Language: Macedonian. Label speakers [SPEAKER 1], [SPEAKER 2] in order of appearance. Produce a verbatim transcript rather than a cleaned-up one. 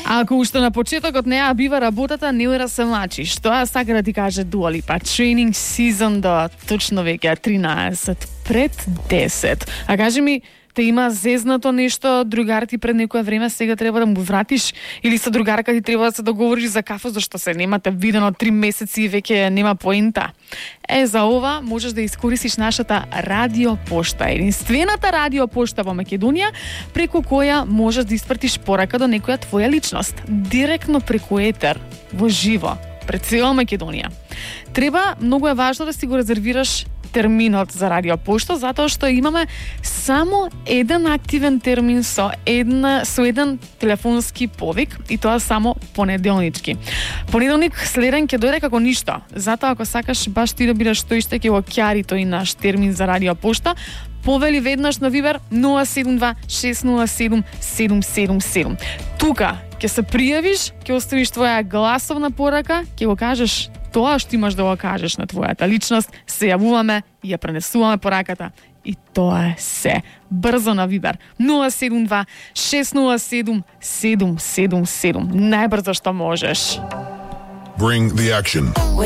[SPEAKER 1] Ако уште на почетокот не ја бива работата, не ура се мачиш. Тоа сака да ти каже Дуа Липа. Training season до точно веќе тринаесет пред десет. А кажи ми, те има зезнато нешто, другар ти пред некое време сега треба да му вратиш, или со другарка ти треба да се договориш за кафе, зашто се немате видено три месеци и веќе нема поинта. Е, за ова можеш да искористиш нашата радиопошта, единствената радиопошта во Македонија, преку која можеш да испратиш порака до некоја твоја личност, директно преку етер, во живо, пред цела Македонија. Треба, многу е важно да си го резервираш терминот за радиопошта, затоа што имаме само еден активен термин со една со еден телефонски повик, и тоа само понеделнички. Понеделник следен ќе дојде како ништо. Затоа ако сакаш баш ти да бидеш тој што ќе го ќари тој наш термин за радиопошта, повели веднаш на Вибер нула седум два шест нула седум седум седум седум. Тука ќе се пријавиш, ќе оставиш твоја гласовна порака, ќе го кажеш тоа што имаш да го кажеш на твојата личност, се јавуваме и ја пренесуваме пораката. И тоа е се. Брзо на Вибер нула седум два шест нула седум седум седум седум. Најбрзо што можеш.
[SPEAKER 2] Bring the action.